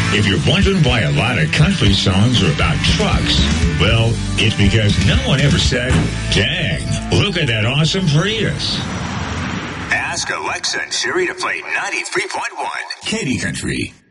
If you're wondering why a lot of country songs are about trucks, well, it's because no one ever said, dang, look at that awesome Prius. Ask Alexa and Siri to play 93.1 Katy Country.